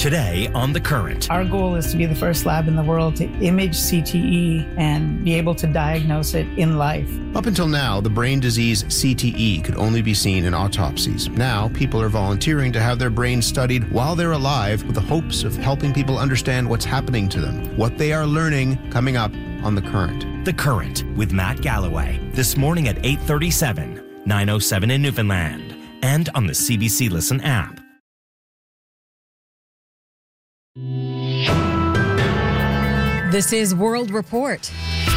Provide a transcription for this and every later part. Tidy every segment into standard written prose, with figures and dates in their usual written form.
Today on The Current. Our goal is to be the first lab in the world to image CTE and be able to diagnose it in life. Up until now, the brain disease CTE could only be seen in autopsies. Now, people are volunteering to have their brains studied while they're alive with the hopes of helping people understand what's happening to them, what they are learning, coming up on The Current. The Current with Matt Galloway. This morning at 8:37, 9:07 in Newfoundland, and on the CBC Listen app. This is World Report.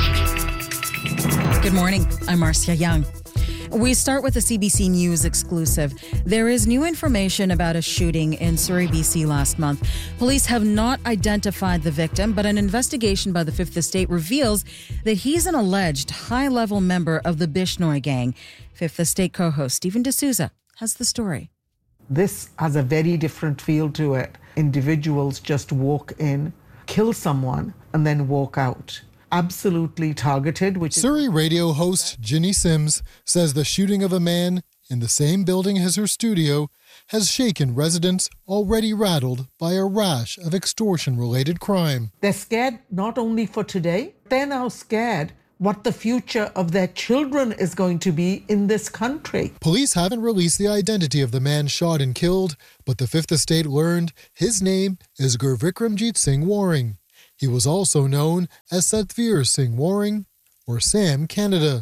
Good morning. I'm Marcia Young. We start with a CBC News exclusive. There is new information about a shooting in Surrey, BC last month. Police have not identified the victim, but an investigation by the Fifth Estate reveals that he's an alleged high-level member of the Bishnoi gang. Fifth Estate co-host Stephen D'Souza has the story. This has a very different feel to it. Individuals just walk in, kill someone, and then walk out. Absolutely targeted. Surrey radio host Ginny Sims says the shooting of a man in the same building as her studio has shaken residents already rattled by a rash of extortion-related crime. They're scared not only for today, they're now scared what the future of their children is going to be in this country. Police haven't released the identity of the man shot and killed, but the Fifth Estate learned his name is Gurvikramjit Singh Waring. He was also known as Satvir Singh Waring, or Sam Canada.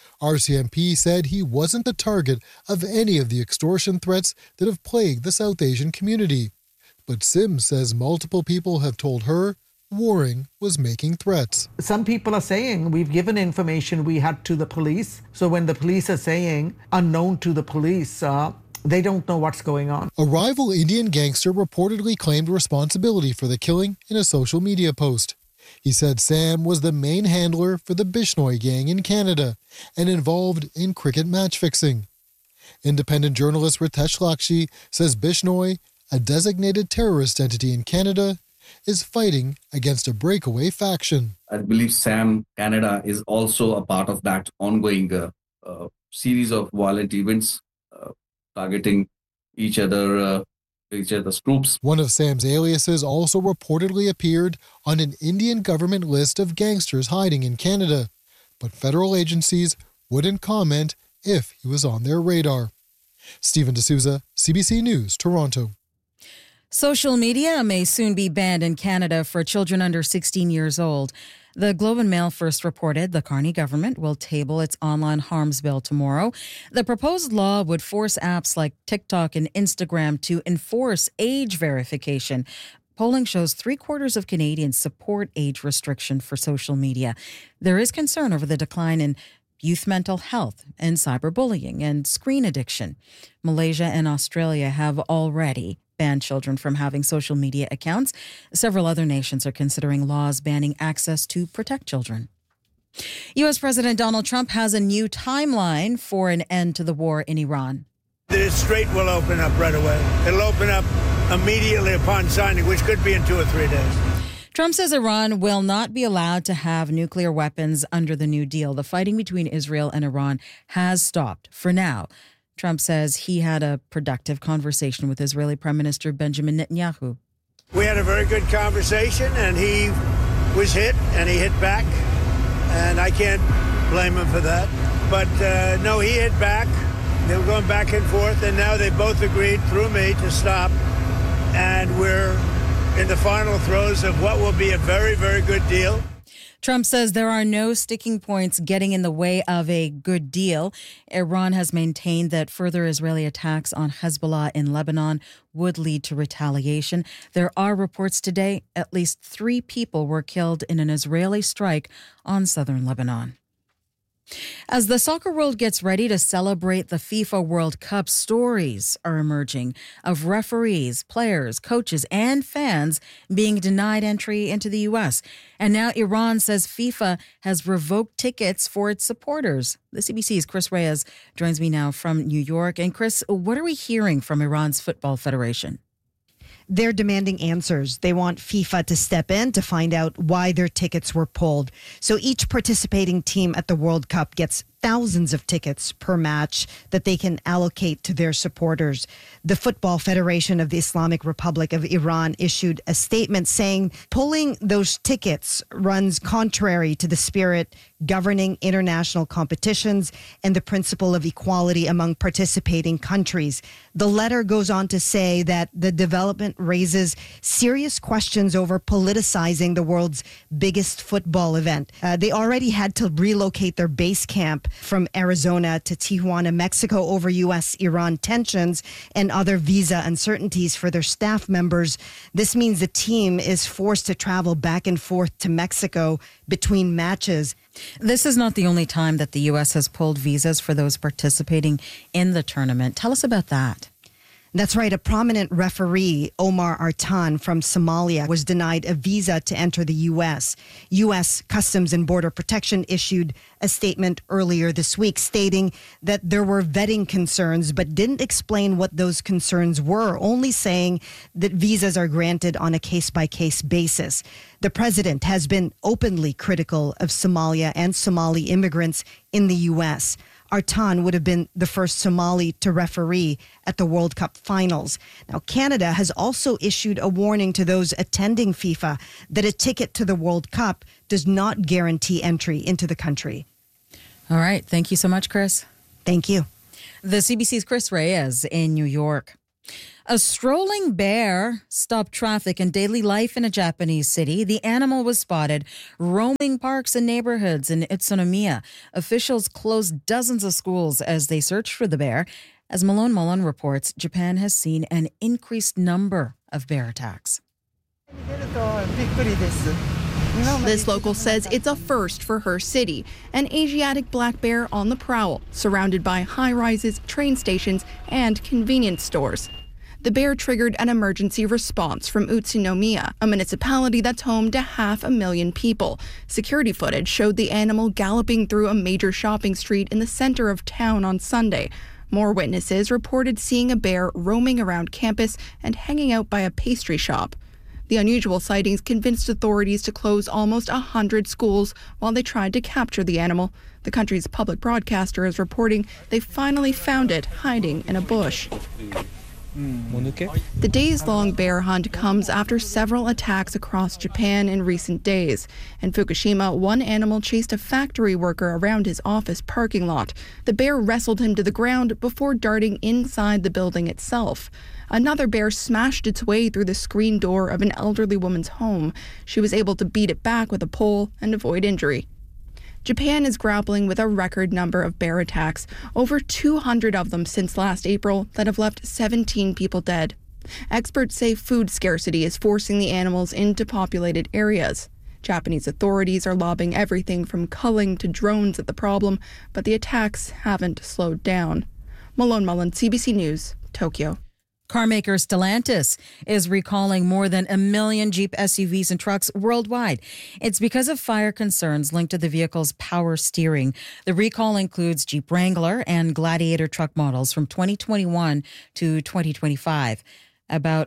RCMP said he wasn't the target of any of the extortion threats that have plagued the South Asian community. But Sims says multiple people have told her Waring was making threats. Some people are saying we've given information we had to the police. So when the police are saying unknown to the police, they don't know what's going on. A rival Indian gangster reportedly claimed responsibility for the killing in a social media post. He said Sam was the main handler for the Bishnoi gang in Canada and involved in cricket match fixing. Independent journalist Ritesh Lakshmi says Bishnoi, a designated terrorist entity in Canada, is fighting against a breakaway faction. I believe Sam Canada is also a part of that ongoing series of violent events targeting each other's groups. One of Sam's aliases also reportedly appeared on an Indian government list of gangsters hiding in Canada, but federal agencies wouldn't comment if he was on their radar. Stephen D'Souza, CBC News, Toronto. Social media may soon be banned in Canada for children under 16 years old. The Globe and Mail first reported the Carney government will table its online harms bill tomorrow. The proposed law would force apps like TikTok and Instagram to enforce age verification. Polling shows 3/4 of Canadians support age restriction for social media. There is concern over the decline in youth mental health and cyberbullying and screen addiction. Malaysia and Australia have already banned children from having social media accounts. Several other nations are considering laws banning access to protect children. U.S. President Donald Trump has a new timeline for an end to the war in Iran. The Strait will open up right away. It'll open up immediately upon signing, which could be in 2 or 3 days. Trump says Iran will not be allowed to have nuclear weapons under the New Deal. The fighting between Israel and Iran has stopped for now. Trump says he had a productive conversation with Israeli Prime Minister Benjamin Netanyahu. We had a very good conversation, and he was hit, and he hit back, and I can't blame him for that. But no, he hit back. They were going back and forth, and now they both agreed through me to stop, and we're in the final throes of what will be a very, very good deal. Trump says there are no sticking points getting in the way of a good deal. Iran has maintained that further Israeli attacks on Hezbollah in Lebanon would lead to retaliation. There are reports today at least 3 people were killed in an Israeli strike on southern Lebanon. As the soccer world gets ready to celebrate the FIFA World Cup, stories are emerging of referees, players, coaches, and fans being denied entry into the U.S. And now Iran says FIFA has revoked tickets for its supporters. The CBC's Chris Reyes joins me now from New York. And Chris, what are we hearing from Iran's Football Federation? They're demanding answers. They want FIFA to step in to find out why their tickets were pulled. So each participating team at the World Cup gets thousands of tickets per match that they can allocate to their supporters. The Football Federation of the Islamic Republic of Iran issued a statement saying pulling those tickets runs contrary to the spirit governing international competitions and the principle of equality among participating countries. The letter goes on to say that the development raises serious questions over politicizing the world's biggest football event. They already had to relocate their base camp from Arizona to Tijuana, Mexico over U.S.-Iran tensions and other visa uncertainties for their staff members. This means the team is forced to travel back and forth to Mexico between matches. This is not the only time that the U.S. has pulled visas for those participating in the tournament. Tell us about that. That's right. A prominent referee, Omar Artan from Somalia, was denied a visa to enter the U.S. U.S. Customs and Border Protection issued a statement earlier this week stating that there were vetting concerns, but didn't explain what those concerns were, only saying that visas are granted on a case-by-case basis. The president has been openly critical of Somalia and Somali immigrants in the U.S. Artan would have been the first Somali to referee at the World Cup finals. Now, Canada has also issued a warning to those attending FIFA that a ticket to the World Cup does not guarantee entry into the country. All right. Thank you so much, Chris. Thank you. The CBC's Chris Reyes in New York. A strolling bear stopped traffic and daily life in a Japanese city. The animal was spotted roaming parks and neighborhoods in Utsunomiya. Officials closed dozens of schools as they searched for the bear. As Malone Mullen reports, Japan has seen an increased number of bear attacks. This local says it's a first for her city. An Asiatic black bear on the prowl, surrounded by high-rises, train stations, and convenience stores. The bear triggered an emergency response from Utsunomiya, a municipality that's home to 500,000 people. Security footage showed the animal galloping through a major shopping street in the center of town on Sunday. More witnesses reported seeing a bear roaming around campus and hanging out by a pastry shop. The unusual sightings convinced authorities to close almost 100 schools while they tried to capture the animal. The country's public broadcaster is reporting they finally found it hiding in a bush. The days-long bear hunt comes after several attacks across Japan in recent days. In Fukushima, one animal chased a factory worker around his office parking lot. The bear wrestled him to the ground before darting inside the building itself. Another bear smashed its way through the screen door of an elderly woman's home. She was able to beat it back with a pole and avoid injury. Japan is grappling with a record number of bear attacks, over 200 of them since last April, that have left 17 people dead. Experts say food scarcity is forcing the animals into populated areas. Japanese authorities are lobbing everything from culling to drones at the problem, but the attacks haven't slowed down. Malone Mullen, CBC News, Tokyo. Carmaker Stellantis is recalling more than 1 million Jeep SUVs and trucks worldwide. It's because of fire concerns linked to the vehicle's power steering. The recall includes Jeep Wrangler and Gladiator truck models from 2021 to 2025. About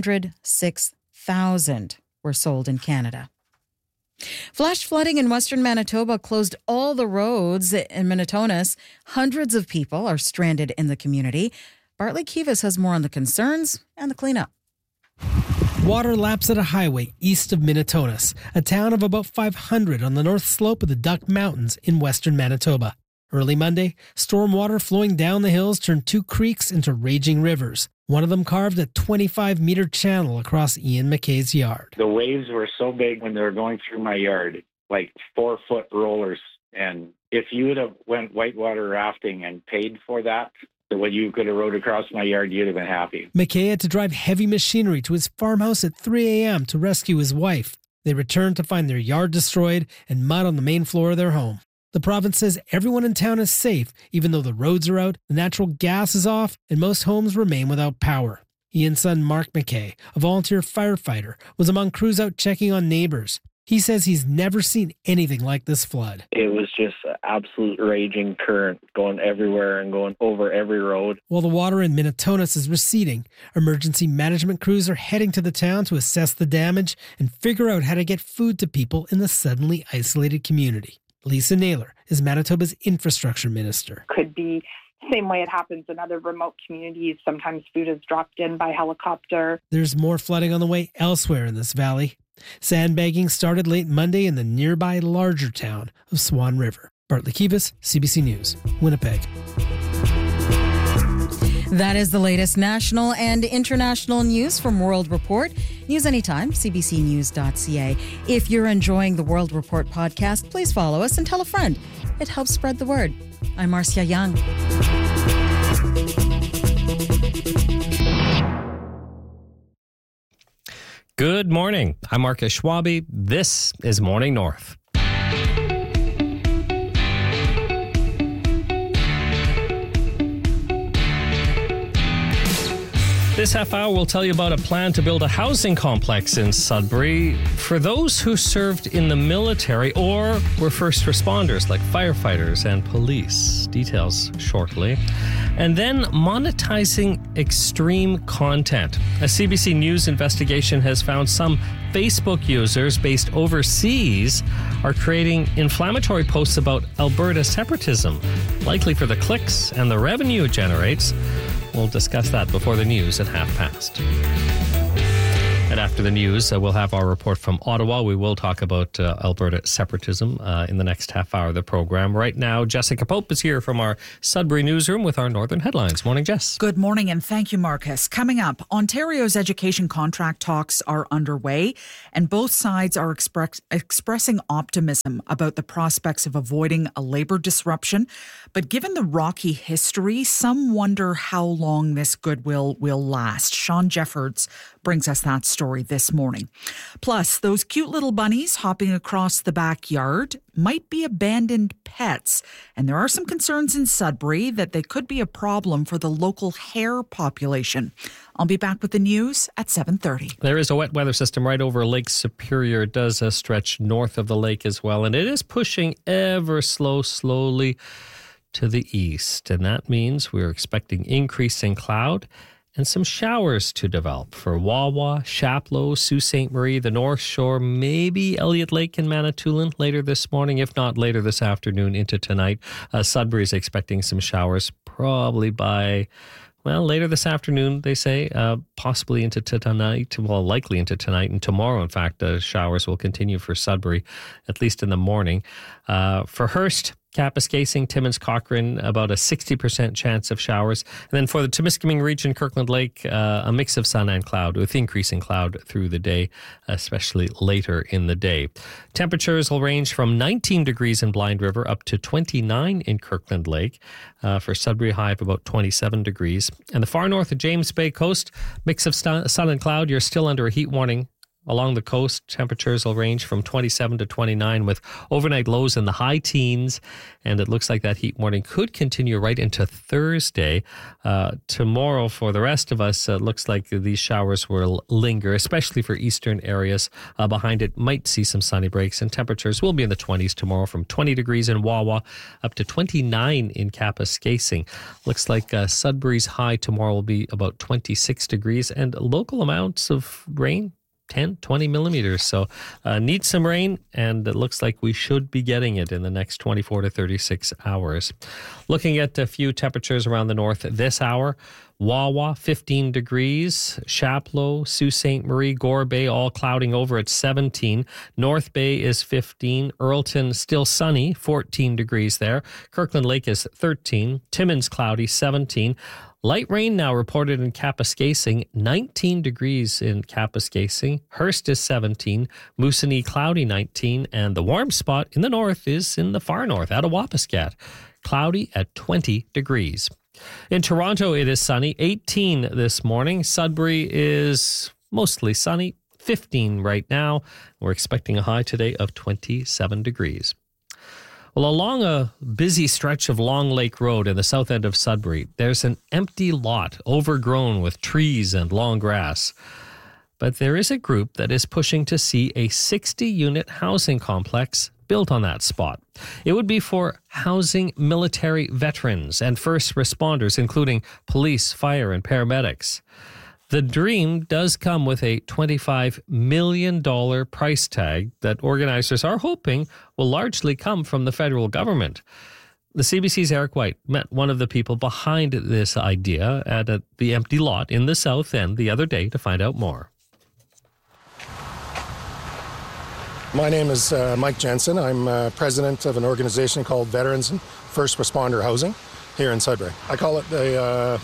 106,000 were sold in Canada. Flash flooding in western Manitoba closed all the roads in Minnetonka. Hundreds of people are stranded in the community. Bartley Kivas has more on the concerns and the cleanup. Water laps at a highway east of Minnetonka, a town of about 500 on the north slope of the Duck Mountains in western Manitoba. Early Monday, storm water flowing down the hills turned 2 creeks into raging rivers. One of them carved a 25-meter channel across Ian McKay's yard. The waves were so big when they were going through my yard, like 4-foot rollers. And if you would have went whitewater rafting and paid for that, when you could have rode across my yard, you'd have been happy. McKay had to drive heavy machinery to his farmhouse at 3 a.m. to rescue his wife. They returned to find their yard destroyed and mud on the main floor of their home. The province says everyone in town is safe, even though the roads are out, the natural gas is off, and most homes remain without power. Ian's son, Mark McKay, a volunteer firefighter, was among crews out checking on neighbors. He says he's never seen anything like this flood. It was just an absolute raging current going everywhere and going over every road. While the water in Minnetonka is receding, emergency management crews are heading to the town to assess the damage and figure out how to get food to people in the suddenly isolated community. Lisa Naylor is Manitoba's infrastructure minister. Could be the same way it happens in other remote communities. Sometimes food is dropped in by helicopter. There's more flooding on the way elsewhere in this valley. Sandbagging started late Monday in the nearby larger town of Swan River. Bartley Kivas, CBC News, Winnipeg. That is the latest national and international news from World Report. News anytime, cbcnews.ca. If you're enjoying the World Report podcast, please follow us and tell a friend. It helps spread the word. I'm Marcia Young. Good morning. I'm Marcus Schwabe. This is Morning North. This half hour will tell you about a plan to build a housing complex in Sudbury for those who served in the military or were first responders like firefighters and police. Details shortly. And then monetizing extreme content. A CBC News investigation has found some Facebook users based overseas are creating inflammatory posts about Alberta separatism, likely for the clicks and the revenue it generates. We'll discuss that before the news at past. And after the news, we'll have our report from Ottawa. We will talk about Alberta separatism in the next half hour of the program. Right now, Jessica Pope is here from our Sudbury newsroom with our Northern headlines. Morning, Jess. Good morning, and thank you, Marcus. Coming up, Ontario's education contract talks are underway, and both sides are expressing optimism about the prospects of avoiding a labour disruption. But given the rocky history, some wonder how long this goodwill will last. Sean Jeffords brings us that story this morning. Plus, those cute little bunnies hopping across the backyard might be abandoned pets. And there are some concerns in Sudbury that they could be a problem for the local hare population. I'll be back with the news at 7:30. There is a wet weather system right over Lake Superior. It does stretch north of the lake as well, and it is pushing ever slowly to the east. And that means we're expecting increasing cloud and some showers to develop for Wawa, Chapleau, Sault Ste. Marie, the North Shore, maybe Elliott Lake and Manitoulin later this morning, if not later this afternoon into tonight. Sudbury is expecting some showers probably by, well, later this afternoon, they say, possibly into tonight, well, likely into tonight and tomorrow. In fact, showers will continue for Sudbury, at least in the morning. For Hearst, Kapuskasing, Timmins, Cochrane, about a 60% chance of showers. And then for the Temiskaming region, Kirkland Lake, a mix of sun and cloud with increasing cloud through the day, especially later in the day. Temperatures will range from 19 degrees in Blind River up to 29 in Kirkland Lake. For Sudbury, high of about 27 degrees. And the far north of James Bay coast, mix of sun and cloud. You're still under a heat warning. Along the coast, temperatures will range from 27 to 29 with overnight lows in the high teens. And it looks like that heat warning could continue right into Thursday. Tomorrow, for the rest of us, it looks like these showers will linger, especially for eastern areas. Behind it, might see some sunny breaks, and temperatures will be in the 20s tomorrow, from 20 degrees in Wawa up to 29 in Kapuskasing. Looks like Sudbury's high tomorrow will be about 26 degrees, and local amounts of rain, 10, 20 millimeters. So need some rain, and it looks like we should be getting it in the next 24 to 36 hours. Looking at a few temperatures around the north this hour, Wawa, 15 degrees. Chapleau, Sault Ste. Marie, Gore Bay, all clouding over at 17. North Bay is 15. Earlton, still sunny, 14 degrees there. Kirkland Lake is 13. Timmins, cloudy, 17. Light rain now reported in Kapuskasing, 19 degrees in Kapuskasing. Hearst is 17. Moosonee, cloudy, 19. And the warm spot in the north is in the far north, at Awapiskat, cloudy at 20 degrees. In Toronto, it is sunny, 18 this morning. Sudbury is mostly sunny, 15 right now. We're expecting a high today of 27 degrees. Well, along a busy stretch of Long Lake Road in the south end of Sudbury, there's an empty lot overgrown with trees and long grass. But there is a group that is pushing to see a 60-unit housing complex built on that spot. It would be for housing military veterans and first responders, including police, fire, and paramedics. The dream does come with a $25 million price tag that organizers are hoping will largely come from the federal government. The CBC's Eric White met one of the people behind this idea at the empty lot in the South End the other day to find out more. My name is Mike Jensen. I'm president of an organization called Veterans and First Responder Housing here in Sudbury. I call it the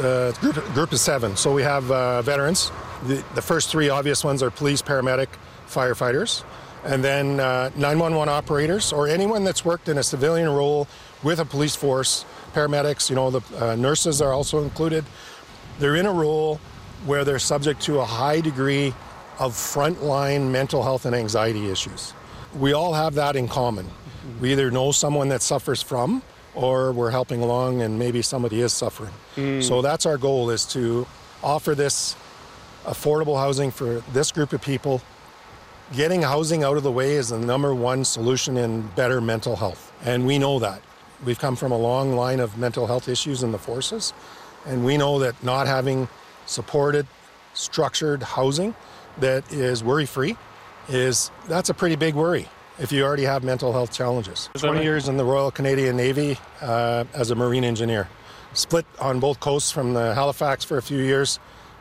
group of seven. So we have veterans. The first three obvious ones are police, paramedic, firefighters, and then 911 operators or anyone that's worked in a civilian role with a police force. Paramedics, the nurses are also included. They're in a role where they're subject to a high degree of frontline mental health and anxiety issues. We all have that in common. We either know someone that suffers from, or we're helping along and maybe somebody is suffering. So that's our goal, is to offer this affordable housing for this group of people. Getting housing out of the way is the number one solution in better mental health. And we know that. We've come from a long line of mental health issues in the forces, and we know that not having supported, structured housing that is worry-free, that's a pretty big worry if you already have mental health challenges. 20 years in the Royal Canadian Navy as a marine engineer. Split on both coasts from the Halifax for a few years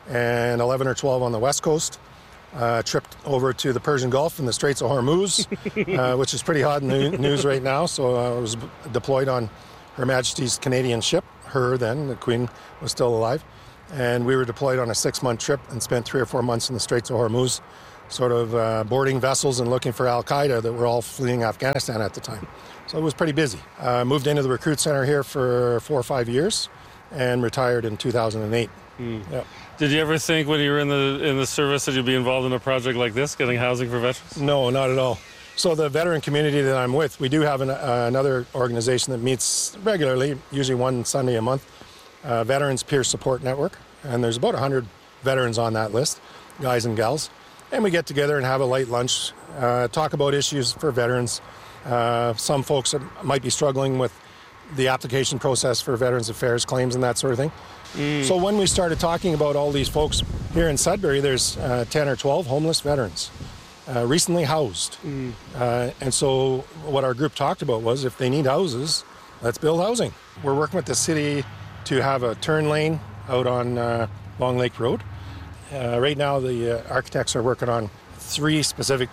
and 11 or 12 on the West Coast. Tripped over to the Persian Gulf and the Straits of Hormuz, which is pretty hot in the news right now. So I was deployed on Her Majesty's Canadian ship. The Queen was still alive. And we were deployed on a 6-month trip and spent 3 or 4 months in the Straits of Hormuz, sort of boarding vessels and looking for Al-Qaeda that were all fleeing Afghanistan at the time. So it was pretty busy. Moved into the recruit center here for 4 or 5 years and retired in 2008. Yep. Did you ever think when you were in the service that you'd be involved in a project like this, getting housing for veterans? No, not at all. So the veteran community that I'm with, we do have another organization that meets regularly, usually one Sunday a month, Veterans Peer Support Network. And there's about 100 veterans on that list, guys and gals. And we get together and have a light lunch, talk about issues for veterans. Some folks might be struggling with the application process for Veterans Affairs claims and that sort of thing. So when we started talking about all these folks here in Sudbury, there's 10 or 12 homeless veterans recently housed. And so what our group talked about was, if they need houses, let's build housing. We're working with the city to have a turn lane out on Long Lake Road. Right now the architects are working on 3 specific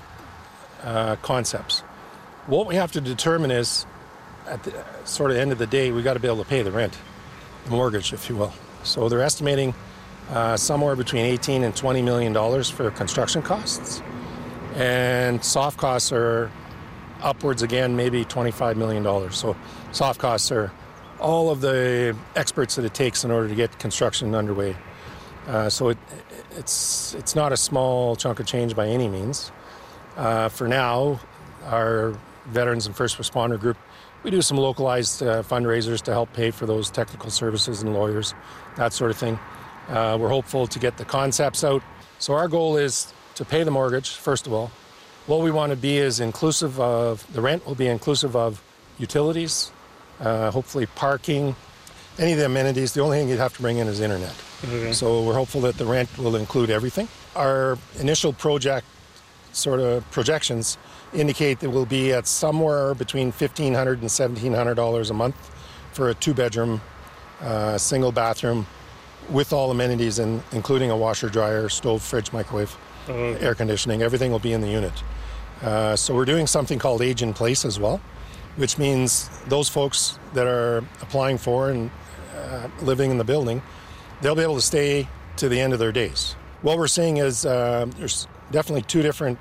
concepts. What we have to determine is, at the sort of end of the day, we got to be able to pay the rent, the mortgage, if you will. So they're estimating somewhere between $18 and $20 million for construction costs. And soft costs are upwards again, maybe $25 million. So soft costs are all of the experts that it takes in order to get construction underway. So it's not a small chunk of change by any means. For now, our Veterans and First Responder group, we do some localized fundraisers to help pay for those technical services and lawyers, that sort of thing. We're hopeful to get the concepts out. So our goal is to pay the mortgage, first of all. What we want to be is inclusive of, the rent will be inclusive of utilities, hopefully parking, any of the amenities. The only thing you'd have to bring in is internet. Okay. So we're hopeful that the rent will include everything. Our initial project sort of projections indicate that we'll be at somewhere between $1,500 and $1,700 a month for a 2-bedroom, single bathroom with all amenities, including a washer, dryer, stove, fridge, microwave, air conditioning. Everything will be in the unit. So we're doing something called Age in Place as well, which means those folks that are applying for and living in the building, they'll be able to stay to the end of their days. What we're seeing is there's definitely 2 different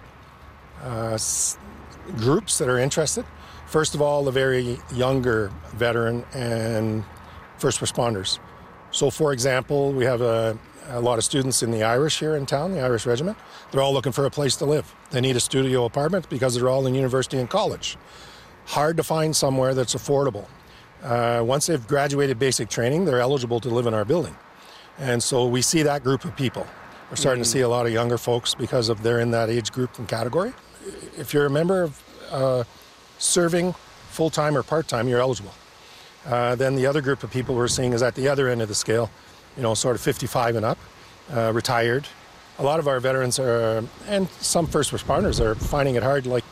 groups that are interested. First of all, the very younger veteran and first responders. So, for example, we have a lot of students in the Irish here in town, the Irish Regiment. They're all looking for a place to live. They need a studio apartment because they're all in university and college. Hard to find somewhere that's affordable. Once they've graduated basic training, they're eligible to live in our building. And so we see that group of people. We're starting to see a lot of younger folks because of they're in that age group and category. If you're a member of serving full-time or part-time, you're eligible. Then the other group of people we're seeing is at the other end of the scale, sort of 55 and up. retired. A lot of our veterans and some first responders are finding it hard, like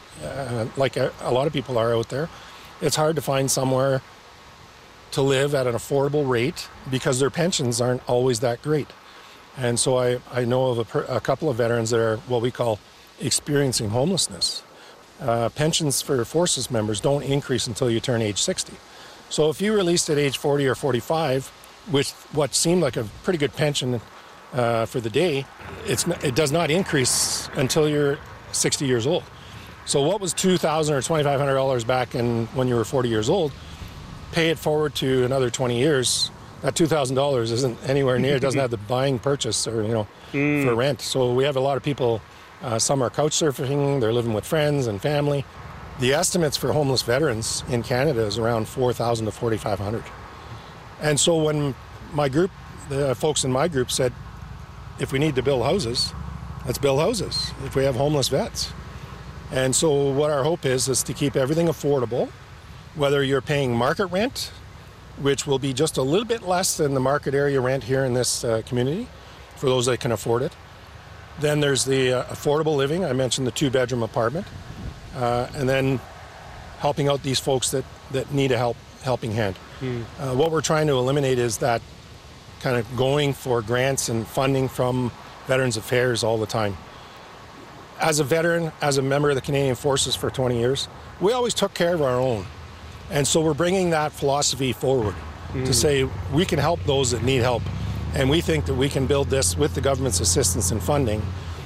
a lot of people are out there. It's hard to find somewhere to live at an affordable rate because their pensions aren't always that great. And so I know of a couple of veterans that are what we call experiencing homelessness. Pensions for forces members don't increase until you turn age 60. So if you released at age 40 or 45 with what seemed like a pretty good pension for the day, it does not increase until you're 60 years old. So what was $2,000 or $2,500 back when you were 40 years old, pay it forward to another 20 years, that $2,000 isn't anywhere near, it doesn't have the buying purchase or, for rent. So we have a lot of people, some are couch surfing, they're living with friends and family. The estimates for homeless veterans in Canada is around 4,000 to 4,500. And so when my group, the folks in my group said, if we need to build houses, let's build houses if we have homeless vets. And so what our hope is to keep everything affordable, whether you're paying market rent, which will be just a little bit less than the market area rent here in this community for those that can afford it. Then there's the affordable living. I mentioned the 2-bedroom apartment. And then helping out these folks that need a helping hand. What we're trying to eliminate is that kind of going for grants and funding from Veterans Affairs all the time. As a veteran, as a member of the Canadian Forces for 20 years, we always took care of our own. And so we're bringing that philosophy forward to say we can help those that need help. And we think that we can build this with the government's assistance and funding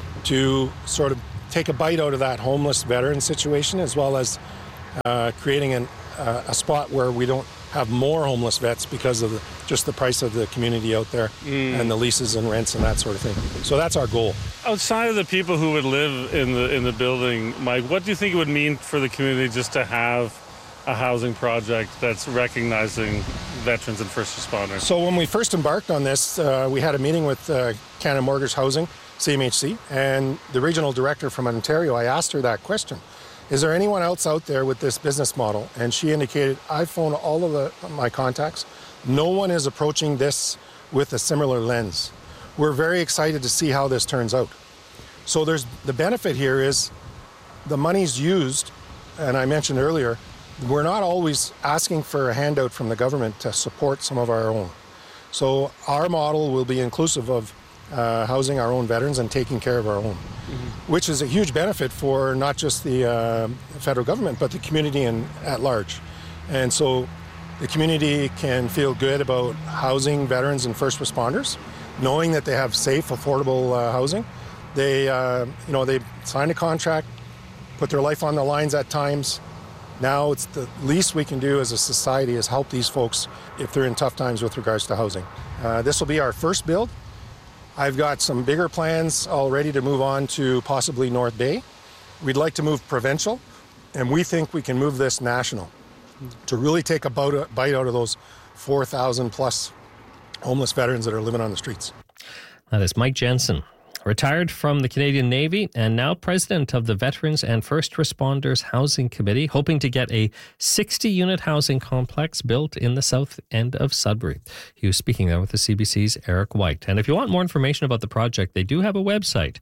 to sort of take a bite out of that homeless veteran situation, as well as creating a spot where we don't have more homeless vets because of just the price of the community out there and the leases and rents and that sort of thing. So that's our goal. Outside of the people who would live in the building, Mike, what do you think it would mean for the community just to have a housing project that's recognizing veterans and first responders? So when we first embarked on this, we had a meeting with Canada Mortgage Housing, CMHC, and the regional director from Ontario. I asked her that question. Is there anyone else out there with this business model? And she indicated, I phoned all of my contacts. No one is approaching this with a similar lens. We're very excited to see how this turns out. So there's the benefit here is the money's used, and I mentioned earlier, we're not always asking for a handout from the government to support some of our own. So our model will be inclusive of housing our own veterans and taking care of our own, which is a huge benefit for not just the federal government, but the community at large. And so the community can feel good about housing veterans and first responders, knowing that they have safe, affordable housing. They, they sign a contract, put their life on the lines at times. Now it's the least we can do as a society is help these folks if they're in tough times with regards to housing. This will be our first build. I've got some bigger plans already to move on to possibly North Bay. We'd like to move provincial, and we think we can move this national to really take a bite out of those 4,000 plus homeless veterans that are living on the streets. That is Mike Jensen, retired from the Canadian Navy and now president of the Veterans and First Responders Housing Committee, hoping to get a 60-unit housing complex built in the south end of Sudbury. He was speaking there with the CBC's Eric White. And if you want more information about the project, they do have a website,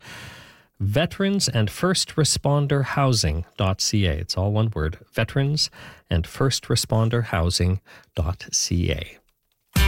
veteransandfirstresponderhousing.ca. It's all one word, veteransandfirstresponderhousing.ca.